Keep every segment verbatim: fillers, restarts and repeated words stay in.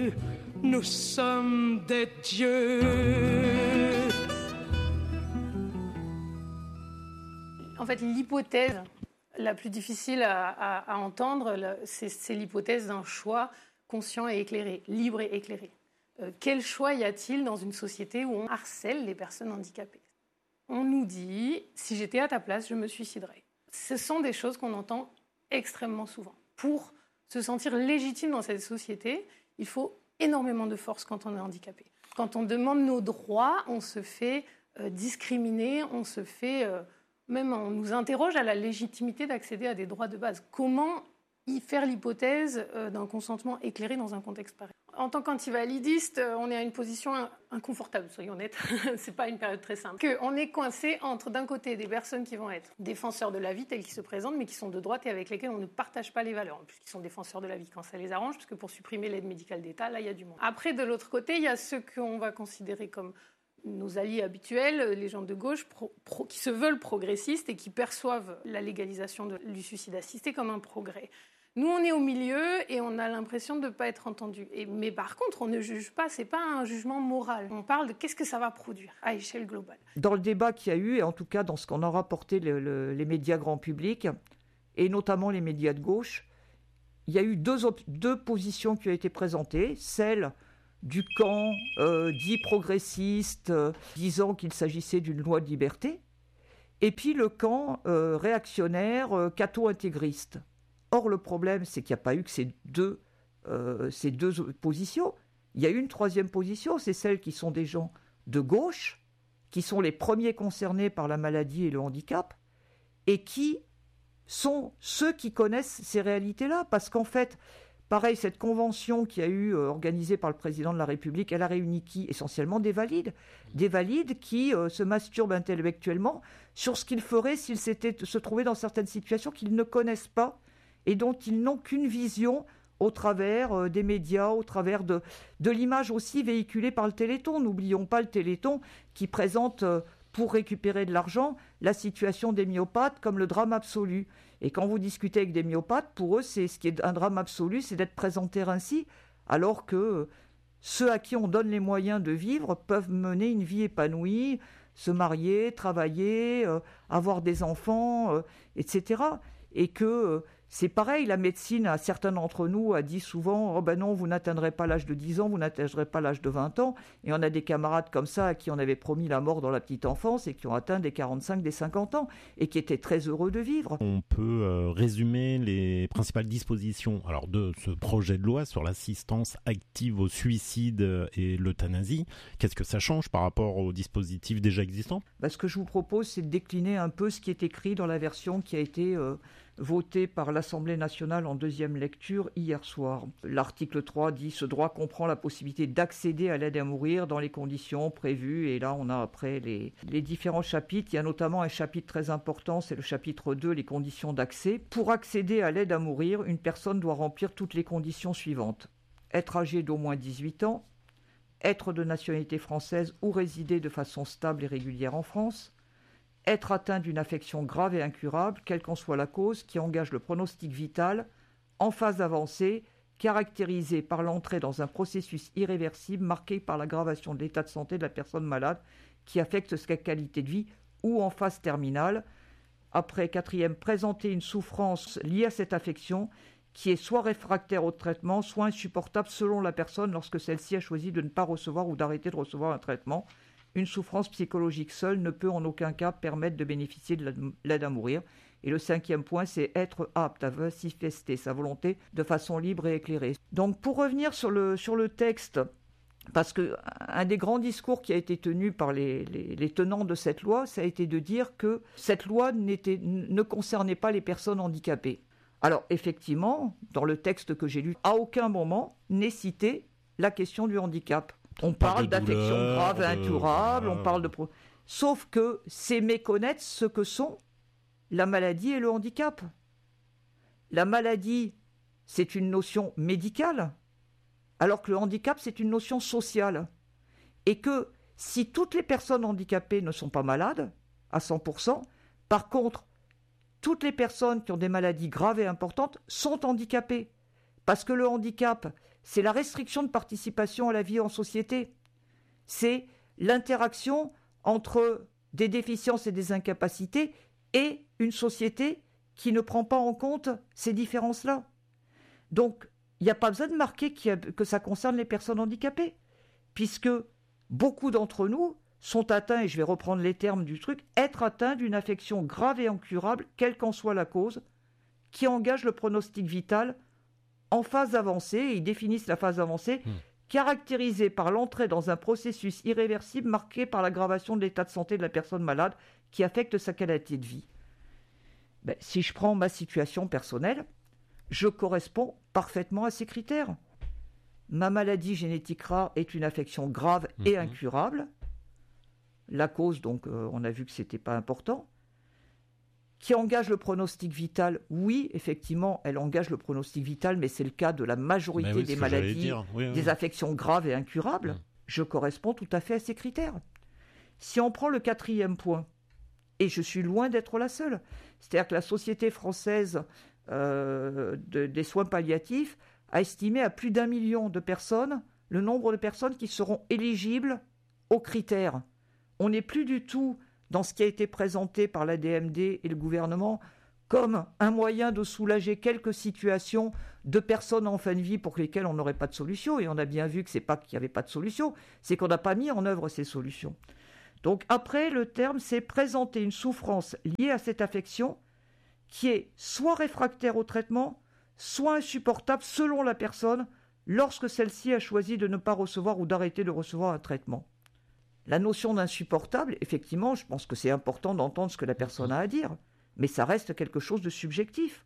seuls, nous sommes des dieux. En fait, l'hypothèse la plus difficile à, à, à entendre, c'est, c'est l'hypothèse d'un choix conscient et éclairé, libre et éclairé. Euh, quel choix y a-t-il dans une société où on harcèle les personnes handicapées ? On nous dit, si j'étais à ta place, je me suiciderais. Ce sont des choses qu'on entend extrêmement souvent. Pour se sentir légitime dans cette société, il faut énormément de force quand on est handicapé. Quand on demande nos droits, on se fait euh, discriminer, on se fait... Euh, même on nous interroge à la légitimité d'accéder à des droits de base. Comment y faire l'hypothèse euh, d'un consentement éclairé dans un contexte pareil ? En tant qu'antivalidiste, on est à une position inconfortable, soyons honnêtes. C'est pas une période très simple. Que on est coincé entre, d'un côté, des personnes qui vont être défenseurs de la vie tels qu'ils se présentent, mais qui sont de droite et avec lesquels on ne partage pas les valeurs. Puisqu'ils sont défenseurs de la vie quand ça les arrange, parce que pour supprimer l'aide médicale d'État, là, il y a du monde. Après, de l'autre côté, il y a ceux qu'on va considérer comme nos alliés habituels, les gens de gauche pro, pro, qui se veulent progressistes et qui perçoivent la légalisation de, du suicide assisté comme un progrès. Nous, on est au milieu et on a l'impression de ne pas être entendu. Et, mais par contre, on ne juge pas, ce n'est pas un jugement moral. On parle de qu'est-ce que ça va produire à échelle globale. Dans le débat qu'il y a eu, et en tout cas dans ce qu'en ont rapporté le, le, les médias grand public, et notamment les médias de gauche, il y a eu deux, op- deux positions qui ont été présentées. Celle du camp euh, dit progressiste, euh, disant qu'il s'agissait d'une loi de liberté, et puis le camp euh, réactionnaire, euh, catho-intégriste. Or, le problème, c'est qu'il n'y a pas eu que ces deux, euh, ces deux positions. Il y a eu une troisième position, c'est celle qui sont des gens de gauche, qui sont les premiers concernés par la maladie et le handicap, et qui sont ceux qui connaissent ces réalités-là. Parce qu'en fait, pareil, cette convention qui a eu euh, organisée par le président de la République, elle a réuni qui ? Essentiellement des valides. Des valides qui euh, se masturbent intellectuellement sur ce qu'ils feraient s'ils s'étaient, se trouvaient dans certaines situations qu'ils ne connaissent pas et dont ils n'ont qu'une vision au travers euh, des médias, au travers de, de l'image aussi véhiculée par le Téléthon. N'oublions pas le Téléthon qui présente, euh, pour récupérer de l'argent, la situation des myopathes comme le drame absolu. Et quand vous discutez avec des myopathes, pour eux, c'est, ce qui est un drame absolu, c'est d'être présentés ainsi, alors que euh, ceux à qui on donne les moyens de vivre peuvent mener une vie épanouie, se marier, travailler, euh, avoir des enfants, euh, et cetera. Et que euh, c'est pareil, la médecine, à certains d'entre nous, a dit souvent « Oh ben non, vous n'atteindrez pas l'âge de dix ans, vous n'atteindrez pas l'âge de vingt ans ». Et on a des camarades comme ça à qui on avait promis la mort dans la petite enfance et qui ont atteint des quarante-cinq, des cinquante ans et qui étaient très heureux de vivre. On peut euh, résumer les principales dispositions alors, de ce projet de loi sur l'assistance active au suicide et l'euthanasie. Qu'est-ce que ça change par rapport aux dispositifs déjà existants ? Ben, ce que je vous propose, c'est de décliner un peu ce qui est écrit dans la version qui a été euh, votée par l'Assemblée nationale en deuxième lecture hier soir. L'article trois dit « Ce droit comprend la possibilité d'accéder à l'aide à mourir dans les conditions prévues ». Et là, on a après les, les différents chapitres. Il y a notamment un chapitre très important, c'est le chapitre deux, les conditions d'accès. Pour accéder à l'aide à mourir, une personne doit remplir toutes les conditions suivantes. Être âgé d'au moins dix-huit ans, être de nationalité française ou résider de façon stable et régulière en France, être atteint d'une affection grave et incurable, quelle qu'en soit la cause, qui engage le pronostic vital, en phase avancée, caractérisée par l'entrée dans un processus irréversible marqué par l'aggravation de l'état de santé de la personne malade qui affecte sa qualité de vie, ou en phase terminale. Après, quatrième, présenter une souffrance liée à cette affection qui est soit réfractaire au traitement, soit insupportable selon la personne lorsque celle-ci a choisi de ne pas recevoir ou d'arrêter de recevoir un traitement. Une souffrance psychologique seule ne peut en aucun cas permettre de bénéficier de l'aide à mourir. Et le cinquième point, c'est être apte à manifester sa volonté de façon libre et éclairée. Donc pour revenir sur le, sur le texte, parce qu'un des grands discours qui a été tenu par les, les, les tenants de cette loi, ça a été de dire que cette loi n'était, ne concernait pas les personnes handicapées. Alors effectivement, dans le texte que j'ai lu, à aucun moment n'est citée la question du handicap. On, on parle, parle d'affection grave et incurable, euh... on parle de... Pro... Sauf que c'est méconnaître ce que sont la maladie et le handicap. La maladie, c'est une notion médicale, alors que le handicap, c'est une notion sociale. Et que si toutes les personnes handicapées ne sont pas malades, à cent pour cent, par contre, toutes les personnes qui ont des maladies graves et importantes sont handicapées. Parce que le handicap, c'est la restriction de participation à la vie en société. C'est l'interaction entre des déficiences et des incapacités et une société qui ne prend pas en compte ces différences-là. Donc, il n'y a pas besoin de marquer que ça concerne les personnes handicapées, puisque beaucoup d'entre nous sont atteints, et je vais reprendre les termes du truc, être atteints d'une affection grave et incurable, quelle qu'en soit la cause, qui engage le pronostic vital en phase avancée, et ils définissent la phase avancée, mmh. caractérisée par l'entrée dans un processus irréversible marqué par l'aggravation de l'état de santé de la personne malade qui affecte sa qualité de vie. Ben, si je prends ma situation personnelle, je corresponds parfaitement à ces critères. Ma maladie génétique rare est une affection grave mmh. et incurable. La cause, donc, euh, on a vu que ce n'était pas important. Qui engage le pronostic vital, oui, effectivement, elle engage le pronostic vital, mais c'est le cas de la majorité oui, des maladies, oui, oui. des affections graves et incurables. Mmh. Je corresponds tout à fait à ces critères. Si on prend le quatrième point, et je suis loin d'être la seule, c'est-à-dire que la Société française euh, de, des soins palliatifs a estimé à plus d'un million de personnes le nombre de personnes qui seront éligibles aux critères. On n'est plus du tout dans ce qui a été présenté par l'A D M D et le gouvernement comme un moyen de soulager quelques situations de personnes en fin de vie pour lesquelles on n'aurait pas de solution. Et on a bien vu que ce n'est pas qu'il n'y avait pas de solution, c'est qu'on n'a pas mis en œuvre ces solutions. Donc après, le terme, c'est présenter une souffrance liée à cette affection qui est soit réfractaire au traitement, soit insupportable selon la personne lorsque celle-ci a choisi de ne pas recevoir ou d'arrêter de recevoir un traitement. La notion d'insupportable, effectivement, je pense que c'est important d'entendre ce que la personne a à dire, mais ça reste quelque chose de subjectif.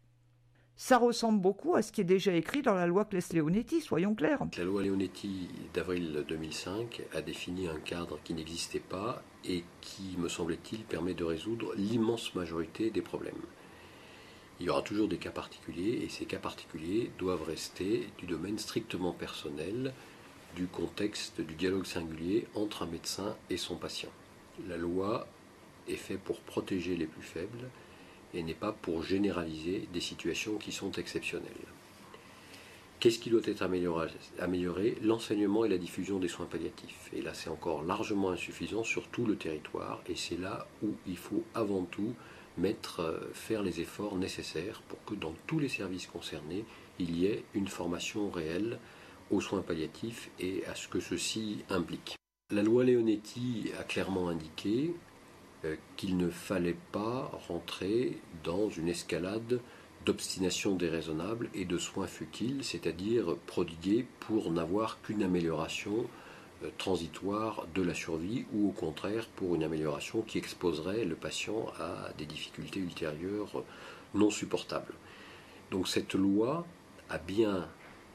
Ça ressemble beaucoup à ce qui est déjà écrit dans la loi Claes-Leonetti, soyons clairs. La loi Leonetti d'avril deux mille cinq a défini un cadre qui n'existait pas et qui, me semble-t-il, permet de résoudre l'immense majorité des problèmes. Il y aura toujours des cas particuliers et ces cas particuliers doivent rester du domaine strictement personnel, du contexte du dialogue singulier entre un médecin et son patient. La loi est faite pour protéger les plus faibles et n'est pas pour généraliser des situations qui sont exceptionnelles. Qu'est-ce qui doit être amélioré, amélioré ? L'enseignement et la diffusion des soins palliatifs. Et là, c'est encore largement insuffisant sur tout le territoire et c'est là où il faut avant tout mettre, faire les efforts nécessaires pour que dans tous les services concernés, il y ait une formation réelle aux soins palliatifs et à ce que ceci implique. La loi Leonetti a clairement indiqué euh, qu'il ne fallait pas rentrer dans une escalade d'obstination déraisonnable et de soins futiles, c'est-à-dire prodigués pour n'avoir qu'une amélioration euh, transitoire de la survie ou au contraire pour une amélioration qui exposerait le patient à des difficultés ultérieures non supportables. Donc cette loi a bien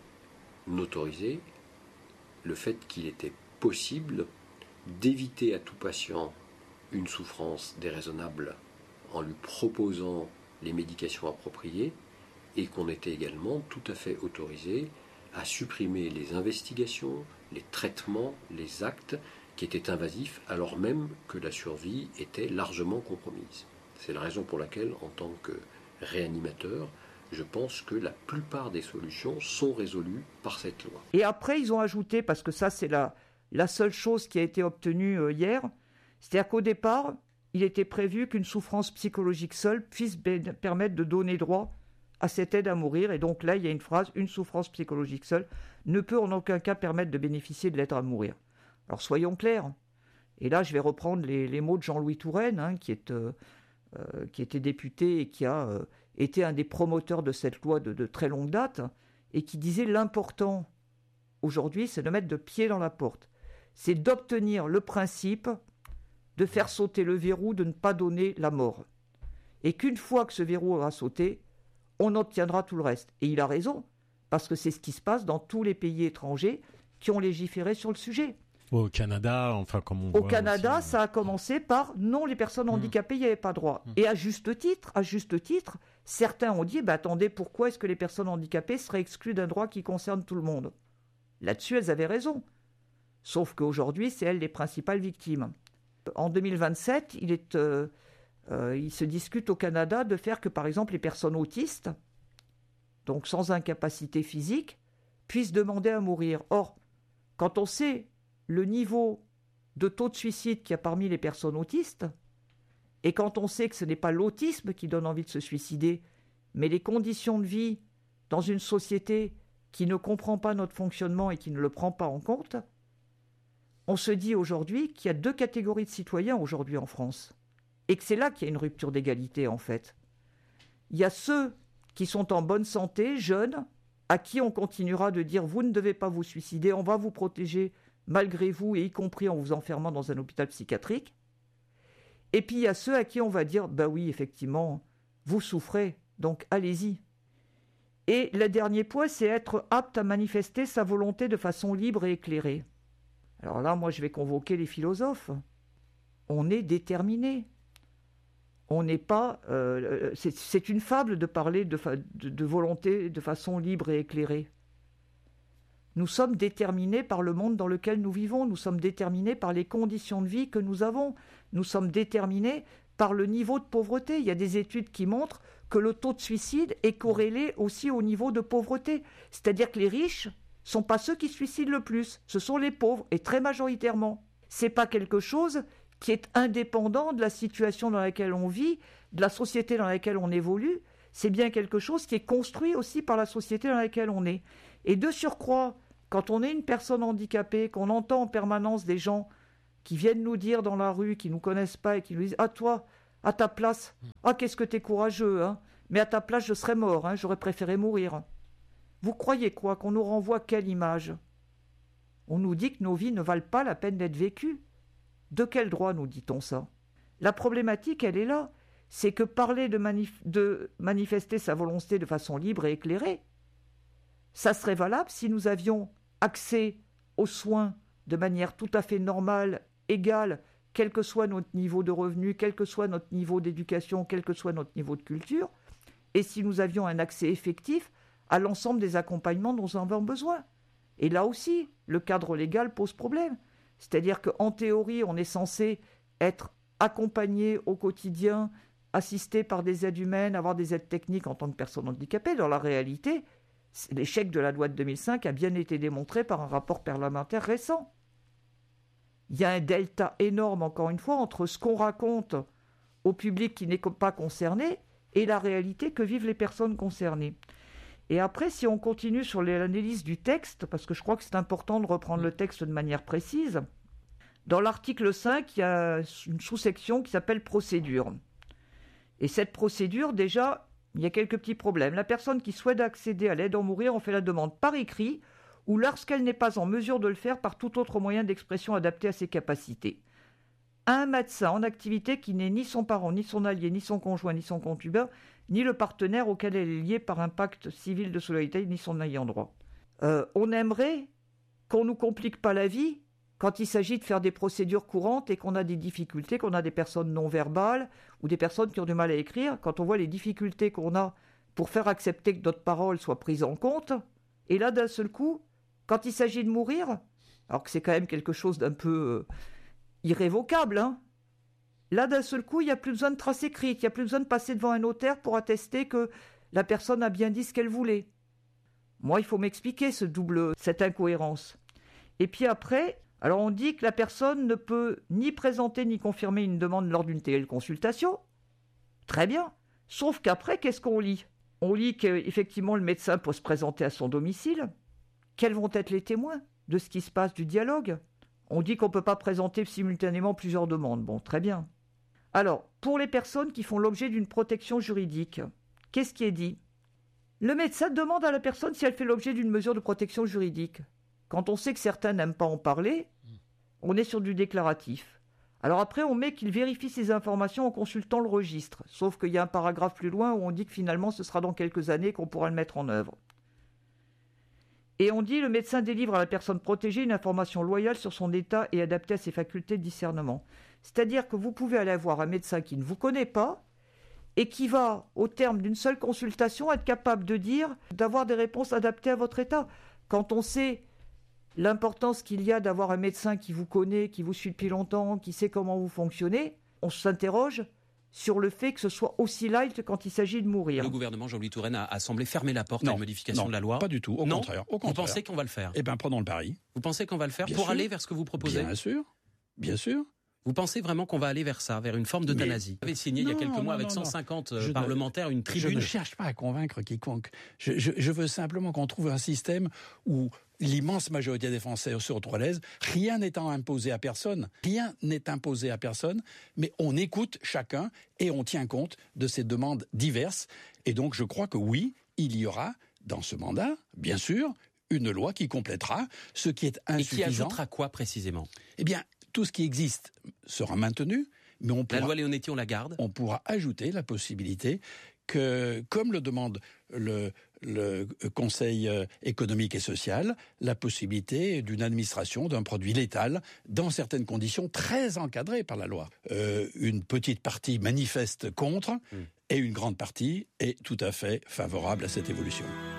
autoriser le fait qu'il était possible d'éviter à tout patient une souffrance déraisonnable en lui proposant les médications appropriées et qu'on était également tout à fait autorisé à supprimer les investigations, les traitements, les actes qui étaient invasifs alors même que la survie était largement compromise. C'est la raison pour laquelle, en tant que réanimateur, je pense que la plupart des solutions sont résolues par cette loi. Et après, ils ont ajouté, parce que ça, c'est la, la seule chose qui a été obtenue euh, hier, c'est-à-dire qu'au départ, il était prévu qu'une souffrance psychologique seule puisse b- permettre de donner droit à cette aide à mourir. Et donc là, il y a une phrase, une souffrance psychologique seule ne peut en aucun cas permettre de bénéficier de l'aide à mourir. Alors soyons clairs. Et là, je vais reprendre les, les mots de Jean-Louis Touraine, hein, qui, est, euh, euh, qui était député et qui a... Euh, était un des promoteurs de cette loi de, de très longue date, et qui disait l'important aujourd'hui, c'est de mettre de pied dans la porte. C'est d'obtenir le principe de faire sauter le verrou de ne pas donner la mort. Et qu'une fois que ce verrou aura sauté, on obtiendra tout le reste. Et il a raison, parce que c'est ce qui se passe dans tous les pays étrangers qui ont légiféré sur le sujet. Au Canada, enfin comme on Au voit Canada, aussi, ça a commencé par non, les personnes handicapées, il n'y avait pas droit. Mmh. Et à juste titre, à juste titre, certains ont dit, bah, attendez, pourquoi est-ce que les personnes handicapées seraient exclues d'un droit qui concerne tout le monde ? Là-dessus, elles avaient raison. Sauf qu'aujourd'hui, c'est elles les principales victimes. En deux mille vingt-sept, il, est, euh, euh, il se discute au Canada de faire que, par exemple, les personnes autistes, donc sans incapacité physique, puissent demander à mourir. Or, quand on sait le niveau de taux de suicide qu'il y a parmi les personnes autistes, et quand on sait que ce n'est pas l'autisme qui donne envie de se suicider, mais les conditions de vie dans une société qui ne comprend pas notre fonctionnement et qui ne le prend pas en compte, on se dit aujourd'hui qu'il y a deux catégories de citoyens aujourd'hui en France. Et que c'est là qu'il y a une rupture d'égalité, en fait. Il y a ceux qui sont en bonne santé, jeunes, à qui on continuera de dire « vous ne devez pas vous suicider, on va vous protéger malgré vous, et y compris en vous enfermant dans un hôpital psychiatrique ». Et puis il y a ceux à qui on va dire « ben oui, effectivement, vous souffrez, donc allez-y ». Et le dernier point, c'est être apte à manifester sa volonté de façon libre et éclairée. Alors là, moi, je vais convoquer les philosophes. On est déterminé. On n'est pas... Euh, c'est, c'est une fable de parler de, fa- de, de volonté de façon libre et éclairée. Nous sommes déterminés par le monde dans lequel nous vivons. Nous sommes déterminés par les conditions de vie que nous avons. Nous sommes déterminés par le niveau de pauvreté. Il y a des études qui montrent que le taux de suicide est corrélé aussi au niveau de pauvreté. C'est-à-dire que les riches ne sont pas ceux qui se suicident le plus. Ce sont les pauvres, et très majoritairement. Ce n'est pas quelque chose qui est indépendant de la situation dans laquelle on vit, de la société dans laquelle on évolue. C'est bien quelque chose qui est construit aussi par la société dans laquelle on est. Et de surcroît, quand on est une personne handicapée, qu'on entend en permanence des gens qui viennent nous dire dans la rue, qui ne nous connaissent pas et qui nous disent « Ah toi, à ta place, ah qu'est-ce que t'es courageux, hein, mais à ta place je serais mort, hein, j'aurais préféré mourir. » Vous croyez quoi? Qu'on nous renvoie quelle image? On nous dit que nos vies ne valent pas la peine d'être vécues. De quel droit nous dit-on ça? La problématique, elle est là. C'est que parler de, manif- de manifester sa volonté de façon libre et éclairée, ça serait valable si nous avions accès aux soins de manière tout à fait normale, égale, quel que soit notre niveau de revenu, quel que soit notre niveau d'éducation, quel que soit notre niveau de culture, et si nous avions un accès effectif à l'ensemble des accompagnements dont nous avons besoin. Et là aussi, le cadre légal pose problème. C'est-à-dire qu'en théorie, on est censé être accompagné au quotidien, assisté par des aides humaines, avoir des aides techniques en tant que personne handicapée. Dans la réalité, l'échec de la loi de deux mille cinq a bien été démontré par un rapport parlementaire récent. Il y a un delta énorme, encore une fois, entre ce qu'on raconte au public qui n'est pas concerné et la réalité que vivent les personnes concernées. Et après, si on continue sur l'analyse du texte, parce que je crois que c'est important de reprendre le texte de manière précise, dans l'article cinq, il y a une sous-section qui s'appelle « Procédure ». Et cette procédure, déjà, il y a quelques petits problèmes. La personne qui souhaite accéder à l'aide en mourir en fait la demande par écrit ou lorsqu'elle n'est pas en mesure de le faire par tout autre moyen d'expression adapté à ses capacités. Un médecin en activité qui n'est ni son parent, ni son allié, ni son conjoint, ni son concubin, ni le partenaire auquel elle est liée par un pacte civil de solidarité, ni son ayant droit. Euh, on aimerait qu'on ne nous complique pas la vie quand il s'agit de faire des procédures courantes et qu'on a des difficultés, qu'on a des personnes non-verbales ou des personnes qui ont du mal à écrire, quand on voit les difficultés qu'on a pour faire accepter que notre parole soit prise en compte, et là, d'un seul coup, quand il s'agit de mourir, alors que c'est quand même quelque chose d'un peu euh, irrévocable, hein, là, d'un seul coup, il n'y a plus besoin de trace écrite, il n'y a plus besoin de passer devant un notaire pour attester que la personne a bien dit ce qu'elle voulait. Moi, il faut m'expliquer ce double, cette incohérence. Et puis après, alors on dit que la personne ne peut ni présenter ni confirmer une demande lors d'une téléconsultation. Très bien. Sauf qu'après, qu'est-ce qu'on lit? On lit qu'effectivement, le médecin peut se présenter à son domicile. Quels vont être les témoins de ce qui se passe du dialogue? On dit qu'on ne peut pas présenter simultanément plusieurs demandes. Bon, très bien. Alors, pour les personnes qui font l'objet d'une protection juridique, qu'est-ce qui est dit? Le médecin demande à la personne si elle fait l'objet d'une mesure de protection juridique. Quand on sait que certains n'aiment pas en parler, on est sur du déclaratif. Alors après, on met qu'il vérifie ces informations en consultant le registre. Sauf qu'il y a un paragraphe plus loin où on dit que finalement, ce sera dans quelques années qu'on pourra le mettre en œuvre. Et on dit le médecin délivre à la personne protégée une information loyale sur son état et adaptée à ses facultés de discernement. C'est-à-dire que vous pouvez aller voir un médecin qui ne vous connaît pas et qui va, au terme d'une seule consultation, être capable de dire, d'avoir des réponses adaptées à votre état. Quand on sait l'importance qu'il y a d'avoir un médecin qui vous connaît, qui vous suit depuis longtemps, qui sait comment vous fonctionnez, on s'interroge sur le fait que ce soit aussi light quand il s'agit de mourir. Le gouvernement Jean-Louis Touraine a, a semblé fermer la porte non, à une modification non, de la loi. Pas du tout, au non, contraire. Au contraire. Vous pensez qu'on va le faire? Eh bien, prenons le pari. Vous pensez qu'on va le faire bien pour sûr. aller vers ce que vous proposez? Bien sûr, bien sûr. Vous pensez vraiment qu'on va aller vers ça, vers une forme d'euthanasie? Vous avez signé non, il y a quelques mois non, avec non, cent cinquante non. parlementaires une tribune. Je ne cherche pas à convaincre quiconque. Je, je, je veux simplement qu'on trouve un système où l'immense majorité des Français se retrouvent à l'aise, rien n'étant imposé à personne, rien n'est imposé à personne, mais on écoute chacun et on tient compte de ces demandes diverses. Et donc je crois que oui, il y aura dans ce mandat, bien sûr, une loi qui complétera ce qui est insuffisant. Et qui ajoutera quoi précisément? Eh bien, tout ce qui existe sera maintenu, mais on pourra, la loi Leonetti, on la garde. On pourra ajouter la possibilité que, comme le demande le, le Conseil économique et social, la possibilité d'une administration d'un produit létal dans certaines conditions très encadrées par la loi. Euh, une petite partie manifeste contre, mmh. et une grande partie est tout à fait favorable à cette évolution.